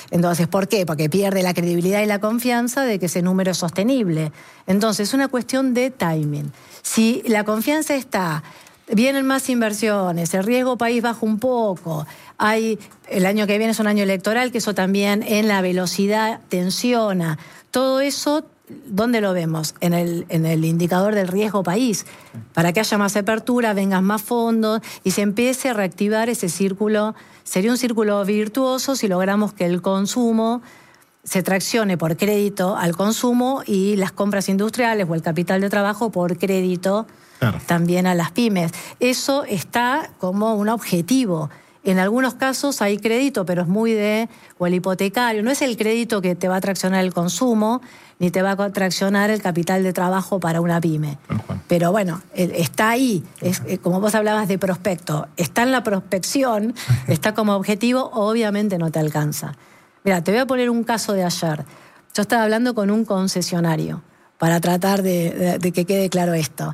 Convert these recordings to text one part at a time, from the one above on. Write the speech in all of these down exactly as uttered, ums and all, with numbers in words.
Entonces, ¿por qué? Porque pierde la credibilidad y la confianza de que ese número es sostenible. Entonces, es una cuestión de timing. Si la confianza está, vienen más inversiones, el riesgo país baja un poco, hay, el año que viene es un año electoral, que eso también en la velocidad tensiona. Todo eso, ¿dónde lo vemos? En el, en el indicador del riesgo país, para que haya más apertura, vengan más fondos y se empiece a reactivar ese círculo. Sería un círculo virtuoso si logramos que el consumo se traccione por crédito al consumo y las compras industriales o el capital de trabajo por crédito, claro, también a las pymes. Eso está como un objetivo. En algunos casos hay crédito, pero es muy de, o el hipotecario, no es el crédito que te va a traccionar el consumo, ni te va a traccionar el capital de trabajo para una pyme. Bueno, pero bueno, está ahí, es, como vos hablabas de prospecto, está en la prospección, está como objetivo, obviamente no te alcanza. Mira, te voy a poner un caso de ayer. Yo estaba hablando con un concesionario para tratar de, de, de que quede claro esto.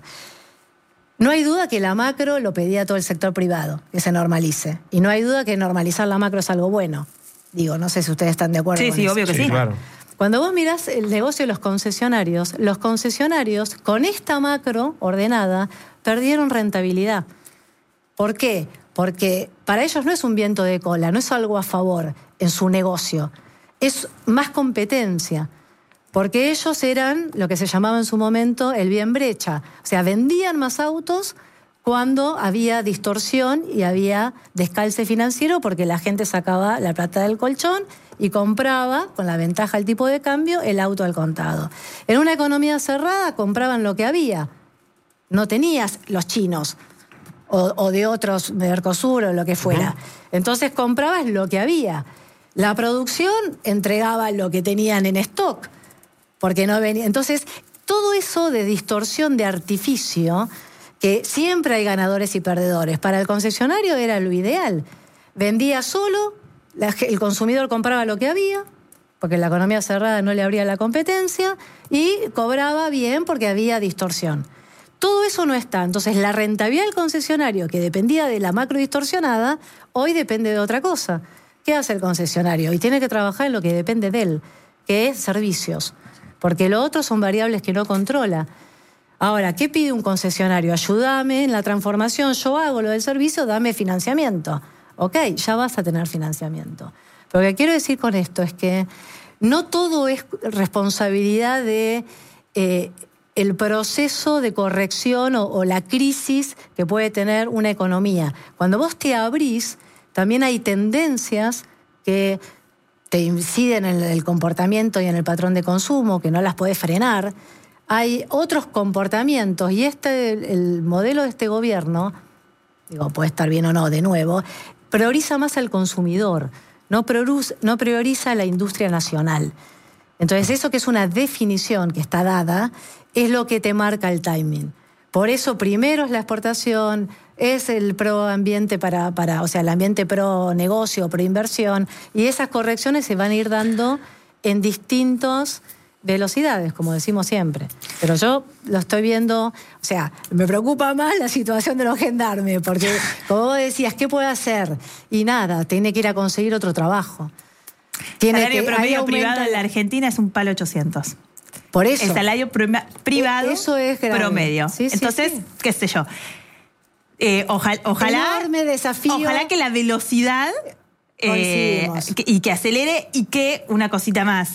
No hay duda que la macro lo pedía todo el sector privado, que se normalice. Y no hay duda que normalizar la macro es algo bueno. Digo, no sé si ustedes están de acuerdo sí, con sí, eso. obvio que sí. sí. Claro. Cuando vos mirás el negocio de los concesionarios, los concesionarios con esta macro ordenada perdieron rentabilidad. ¿Por qué? Porque para ellos no es un viento de cola, no es algo a favor en su negocio. Es más competencia. Porque ellos eran lo que se llamaba en su momento el bien brecha. O sea, vendían más autos cuando había distorsión y había descalce financiero porque la gente sacaba la plata del colchón y compraba, con la ventaja del tipo de cambio, el auto al contado. En una economía cerrada compraban lo que había. No tenías los chinos o, o de otros, Mercosur o lo que fuera. Entonces comprabas lo que había. La producción entregaba lo que tenían en stock. Porque no venía. Entonces, todo eso de distorsión de artificio, que siempre hay ganadores y perdedores, para el concesionario era lo ideal. Vendía solo, la, el consumidor compraba lo que había, porque la economía cerrada no le abría la competencia, y cobraba bien porque había distorsión. Todo eso no está. Entonces, la rentabilidad del concesionario, que dependía de la macro distorsionada, hoy depende de otra cosa. ¿Qué hace el concesionario? Y tiene que trabajar en lo que depende de él, que es servicios. Porque lo otro son variables que no controla. Ahora, ¿qué pide un concesionario? Ayúdame en la transformación, yo hago lo del servicio, dame financiamiento. Ok, ya vas a tener financiamiento. Pero lo que quiero decir con esto es que no todo es responsabilidad de eh, el proceso de corrección o, o la crisis que puede tener una economía. Cuando vos te abrís, también hay tendencias que te inciden en el comportamiento y en el patrón de consumo, que no las podés frenar. Hay otros comportamientos, y este, el modelo de este gobierno, digo, puede estar bien o no, de nuevo, prioriza más al consumidor, no prioriza, no prioriza la industria nacional. Entonces, eso que es una definición que está dada, es lo que te marca el timing. Por eso, primero es la exportación, es el pro ambiente para, para, o sea, el ambiente pro negocio, pro inversión, y esas correcciones se van a ir dando en distintas velocidades, como decimos siempre. Pero yo lo estoy viendo, o sea, me preocupa más la situación de los gendarmes, porque como vos decías, ¿qué puede hacer? Y nada, tiene que ir a conseguir otro trabajo. El salario promedio privado en la Argentina es un palo ochocientos. Por eso. El salario privado eso es grave. Promedio. Sí, sí, Entonces, sí. qué sé yo. Eh, ojalá, ojalá, enorme desafío. Ojalá que la velocidad eh, que, y que acelere, y que, una cosita más,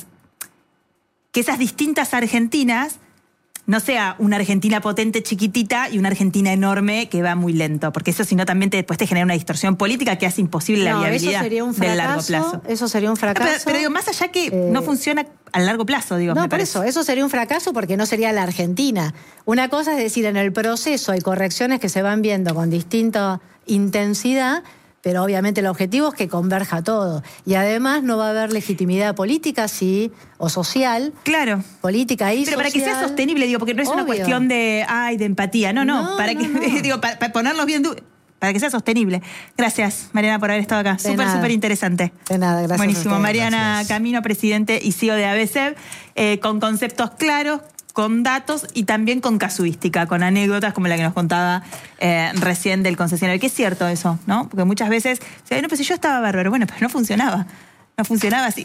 que esas distintas Argentinas no sea una Argentina potente chiquitita y una Argentina enorme que va muy lento, porque eso si no también te, después te genera una distorsión política que hace imposible no, la viabilidad eso sería un fracaso, del largo plazo. Eso sería un fracaso. No, pero, pero digo, más allá que eh, no funciona a largo plazo, digo. No, me por parece. eso, eso sería un fracaso porque no sería la Argentina. Una cosa es decir, en el proceso hay correcciones que se van viendo con distinta intensidad, pero obviamente el objetivo es que converja todo. Y además no va a haber legitimidad política, sí, o social. Claro. Política y Pero social. para que sea sostenible, digo, porque no es Obvio. Una cuestión de, ay, de empatía. No, no, no para no, que, no. digo, para, para ponerlos bien, para que sea sostenible. Gracias, Mariana, por haber estado acá. Súper, súper interesante. De nada, gracias. Buenísimo. Mariana Gracias. Camino, presidente y C E O de A B S E B, eh, con conceptos claros, con datos y también con casuística, con anécdotas como la que nos contaba eh, recién del concesionario. Que es cierto eso, ¿no? Porque muchas veces, no, pero si yo estaba bárbaro, bueno, pero no funcionaba. No funcionaba así.